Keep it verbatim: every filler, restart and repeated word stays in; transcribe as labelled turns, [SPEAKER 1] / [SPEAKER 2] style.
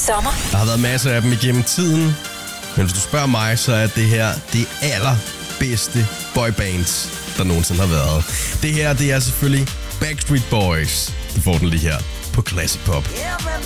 [SPEAKER 1] sommer.
[SPEAKER 2] Der har været masser af dem igennem tiden, men hvis du spørger mig, så er det her det allerbedste boybands, der nogensinde har været. Det her, det er selvfølgelig Backstreet Boys. Du får den lige her på Classic Pop.